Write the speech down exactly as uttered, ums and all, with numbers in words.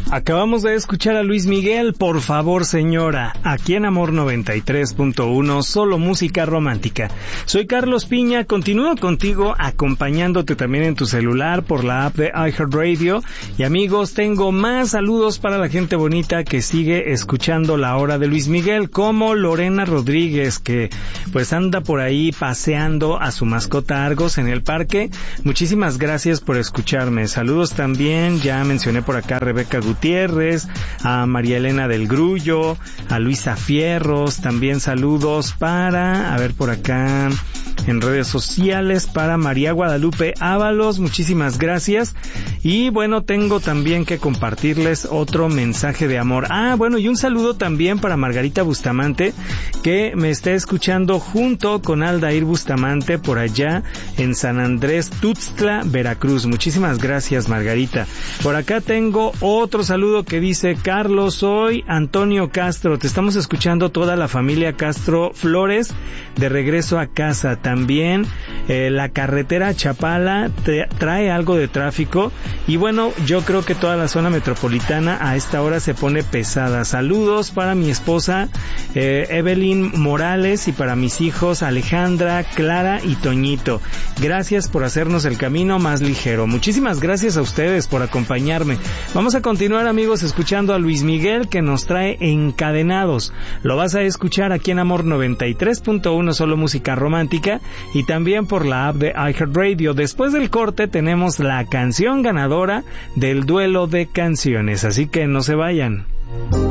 Acabamos de escuchar a Luis Miguel, Por favor señora, aquí en Amor noventa y tres punto uno, solo música romántica. Soy Carlos Piña, continúo contigo acompañándote también en tu celular por la app de iHeartRadio. Y amigos, tengo más saludos para la gente bonita que sigue escuchando La Hora de Luis Miguel, como Lorena Rodríguez, que pues anda por ahí paseando a su mascota Argos en el parque. Muchísimas gracias por escucharme. Saludos también, ya mencioné por acá a Rebeca Gutiérrez, Gutiérrez, a María Elena del Grullo, a Luisa Fierros, también saludos para, a ver por acá en redes sociales, para María Guadalupe Ábalos, muchísimas gracias. Y bueno, tengo también que compartirles otro mensaje de amor. Ah, bueno, y un saludo también para Margarita Bustamante, que me está escuchando junto con Aldair Bustamante por allá en San Andrés Tuxtla, Veracruz. Muchísimas gracias, Margarita. Por acá tengo otro saludo que dice: Carlos, soy Antonio Castro, te estamos escuchando toda la familia Castro Flores, de regreso a casa. También eh, la carretera Chapala te, trae algo de tráfico, y bueno, yo creo que toda la zona metropolitana a esta hora se pone pesada. Saludos para mi esposa eh, Evelyn Morales y para mis hijos Alejandra, Clara y Toñito. Gracias por hacernos el camino más ligero. Muchísimas gracias a ustedes por acompañarme. Vamos a continuar, amigos, escuchando a Luis Miguel, que nos trae Encadenados. Lo vas a escuchar aquí en Amor noventa y tres punto uno, solo música romántica, y también por la app de iHeartRadio. Después del corte tenemos la canción ganadora del duelo de canciones, así que no se vayan.